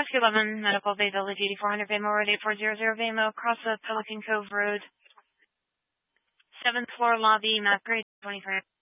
Rescue 11, Medical Bay Village 8400 Vamo Road 8400 Vamo, across the Pelican Cove Road. 7th floor lobby, map grade 25.